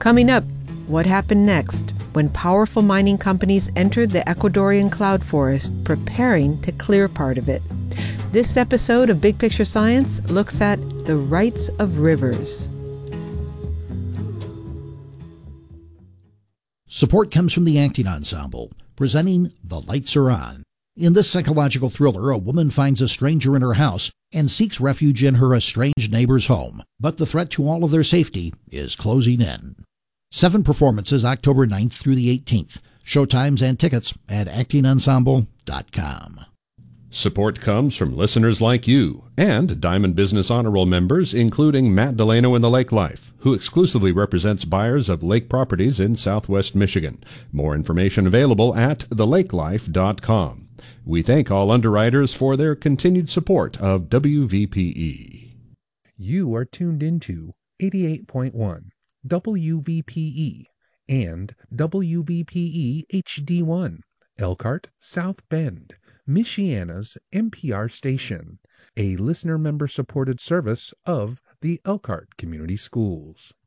Coming up, what happened next when powerful mining companies entered the Ecuadorian cloud forest, preparing to clear part of it. This episode of Big Picture Science looks at the rights of rivers. Support comes from the Acting Ensemble, presenting The Lights Are On. In this psychological thriller, a woman finds a stranger in her house and seeks refuge in her estranged neighbor's home. But the threat to all of their safety is closing in. 7 performances October 9th through the 18th. Showtimes and tickets at actingensemble.com. Support comes from listeners like you and Diamond Business Honor Roll members, including Matt Delano in the Lake Life, who exclusively represents buyers of lake properties in Southwest Michigan. More information available at thelakelife.com. We thank all underwriters for their continued support of WVPE. You are tuned into 88.1 WVPE and WVPE HD1, Elkhart, South Bend, Michiana's NPR station, a listener-member-supported service of the Elkhart Community Schools.